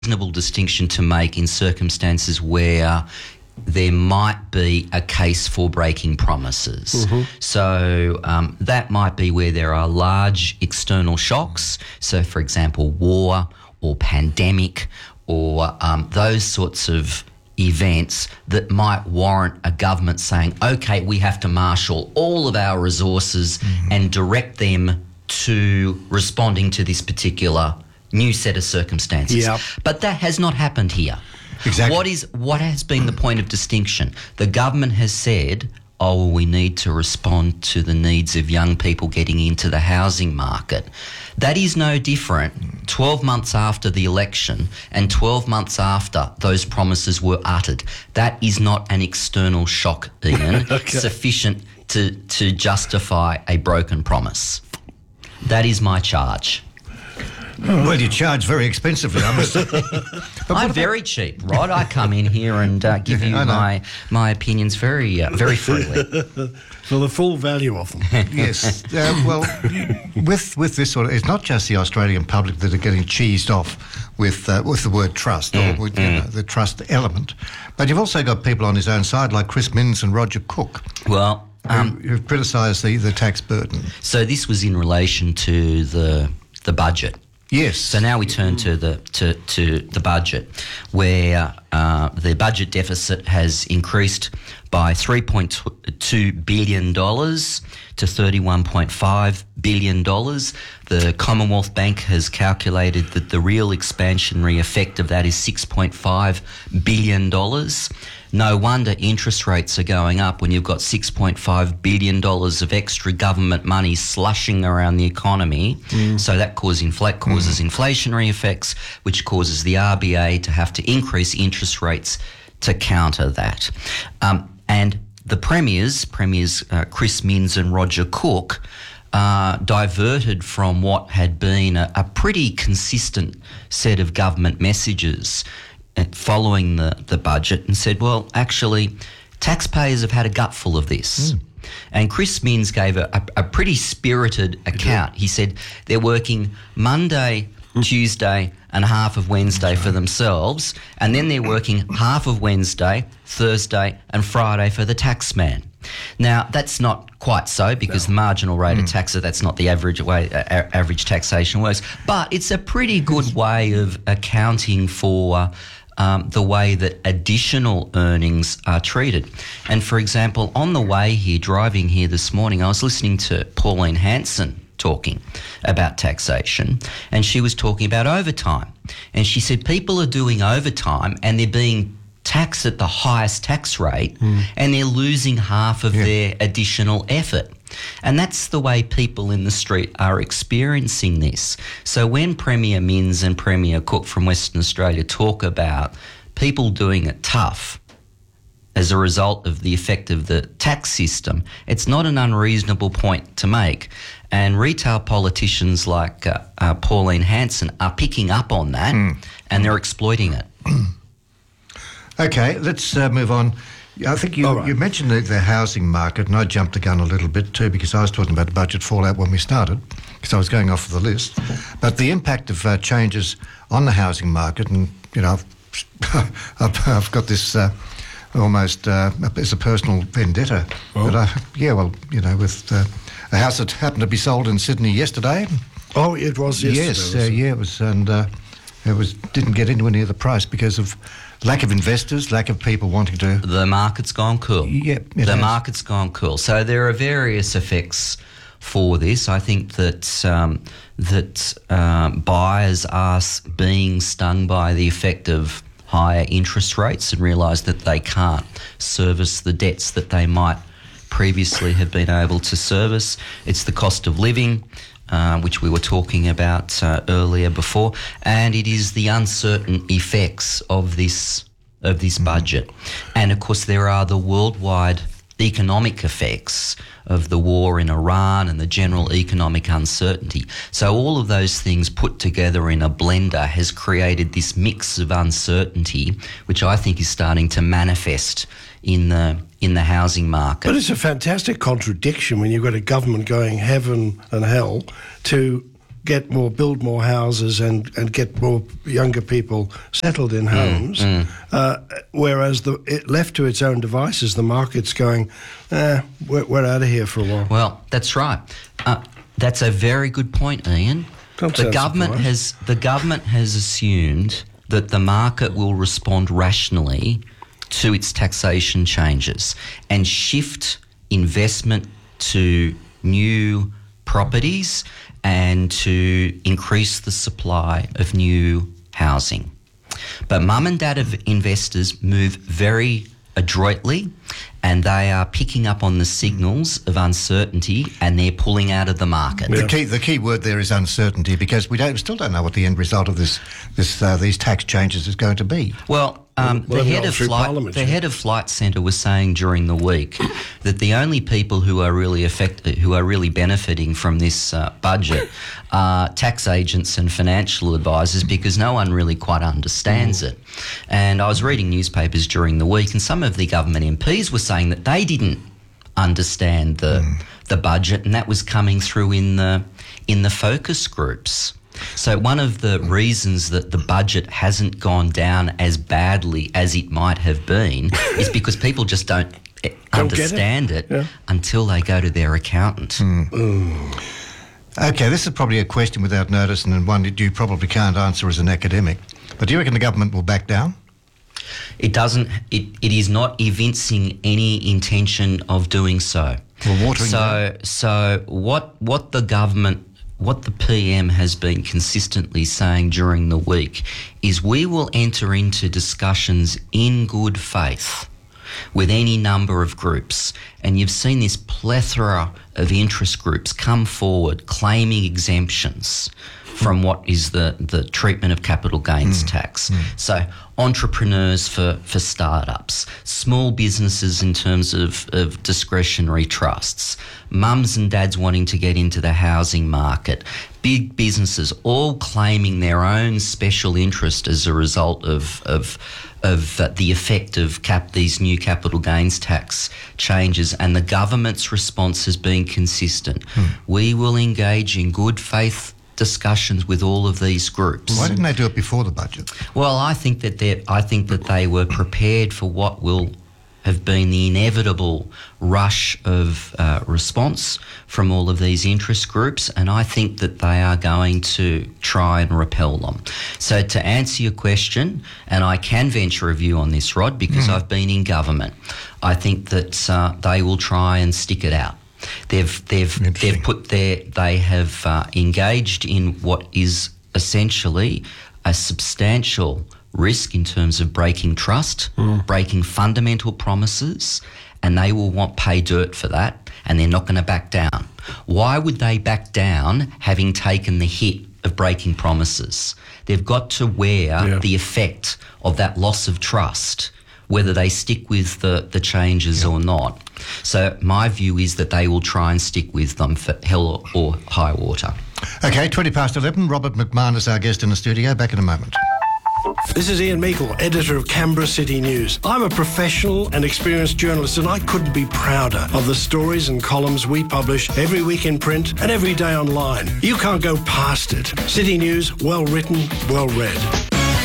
reasonable distinction to make in circumstances where there might be a case for breaking promises. So that might be where there are large external shocks. So, for example, war or pandemic or those sorts of events that might warrant a government saying, okay, we have to marshal all of our resources and direct them to responding to this particular new set of circumstances. Yep. But that has not happened here. Exactly. What has been the point of distinction? The government has said, oh, well, we need to respond to the needs of young people getting into the housing market. That is no different 12 months after the election and 12 months after those promises were uttered. That is not an external shock, Ian, sufficient to justify a broken promise. That is my charge. Well, you charge very expensively, I must say. I'm very cheap, Rod. I come in here and give you my opinions very freely. For the full value of them. Yes. Well, with this sort of, it's not just the Australian public that are getting cheesed off with the word trust or with the trust element, but you've also got people on his own side like Chris Minns and Roger Cook. Well, who've criticised the tax burden. So this was in relation to the budget. Yes. So now we turn to the budget, where the budget deficit has increased by $3.2 billion to $31.5 billion. The Commonwealth Bank has calculated that the real expansionary effect of that is $6.5 billion. No wonder interest rates are going up when you've got $6.5 billion of extra government money slushing around the economy. So that causes inflationary effects, which causes the RBA to have to increase interest rates to counter that. And the premiers, Chris Minns and Roger Cook, diverted from what had been a pretty consistent set of government messages following the budget and said, well, actually, taxpayers have had a gutful of this. And Chris Minns gave a pretty spirited account. He said they're working Monday, Tuesday and half of Wednesday for themselves, and then they're working half of Wednesday, Thursday and Friday for the taxman. Now, that's not quite so because the marginal rate of tax, that's not the average way average taxation works, but it's a pretty good way of accounting for the way that additional earnings are treated. And for example, on the way here, driving here this morning, I was listening to Pauline Hanson talking about taxation, and she was talking about overtime. And she said people are doing overtime and they're being taxed at the highest tax rate and they're losing half of their additional effort. And that's the way people in the street are experiencing this. So when Premier Minns and Premier Cook from Western Australia talk about people doing it tough as a result of the effect of the tax system, it's not an unreasonable point to make. And retail politicians like Pauline Hanson are picking up on that and they're exploiting it. Okay, let's move on. I think you mentioned the housing market, and I jumped the gun a little bit too because I was talking about the budget fallout when we started because I was going off the list. But the impact of changes on the housing market, and, you know, I've got this almost as a personal vendetta. But, with a house that happened to be sold in Sydney yesterday. Oh, it was yesterday. Yes, it was, and didn't get anywhere near the price because of lack of investors, lack of people wanting to... The market's gone cool. Yeah, the market's gone cool. So there are various effects for this. I think that buyers are being stung by the effect of higher interest rates and realise that they can't service the debts that they might previously have been able to service. It's the cost of living, which we were talking about earlier before, and it is the uncertain effects of this budget. And of course there are the worldwide economic effects of the war in Iran and the general economic uncertainty. So all of those things put together in a blender has created this mix of uncertainty, which I think is starting to manifest in the housing market. But it's a fantastic contradiction when you've got a government going heaven and hell to build more houses and get more younger people settled in homes. Whereas left to its own devices, the market's going, we're out of here for a while. Well, that's right. That's a very good point, Ian. The government has assumed that the market will respond rationally to its taxation changes and shift investment to new properties and to increase the supply of new housing. But mum and dad of investors move very adroitly, and they are picking up on the signals of uncertainty, and they're pulling out of the market. The key word there is uncertainty, because we still don't know what the end result of these tax changes is going to be. Well, the head of Flight Centre was saying during the week that the only people who are really benefiting from this budget are tax agents and financial advisors, because no one really quite understands it. And I was reading newspapers during the week, and some of the government MPs were saying that they didn't understand the budget, and that was coming through in the focus groups. So one of the reasons that the budget hasn't gone down as badly as it might have been is because people just don't understand it until they go to their accountant. Okay, this is probably a question without notice, and one that you probably can't answer as an academic. But do you reckon the government will back down? It doesn't. It is not evincing any intention of doing so. Well, watering down. So what the government, what the PM has been consistently saying during the week is we will enter into discussions in good faith with any number of groups. And you've seen this plethora of interest groups come forward claiming exemptions from what is the treatment of capital gains tax. So entrepreneurs for startups, small businesses in terms of discretionary trusts, mums and dads wanting to get into the housing market, big businesses all claiming their own special interest as a result of the effect of these new capital gains tax changes, and the government's response has been consistent. We will engage in good faith discussions with all of these groups. Why didn't they do it before the budget? Well, I think that they were prepared for what will have been the inevitable rush of response from all of these interest groups, and I think that they are going to try and repel them. So to answer your question, and I can venture a view on this, Rod, because I've been in government, I think that they will try and stick it out. They have engaged in what is essentially a substantial risk in terms of breaking trust, breaking fundamental promises, and they will want pay dirt for that, and they're not going to back down. Why would they back down having taken the hit of breaking promises? They've got to wear the effect of that loss of trust, whether they stick with the changes or not. So my view is that they will try and stick with them for hell or high water. Okay, 11:20. Robert McMahon is our guest in the studio. Back in a moment. This is Ian Meikle, editor of Canberra City News. I'm a professional and experienced journalist, and I couldn't be prouder of the stories and columns we publish every week in print and every day online. You can't go past it. City News, well written, well read.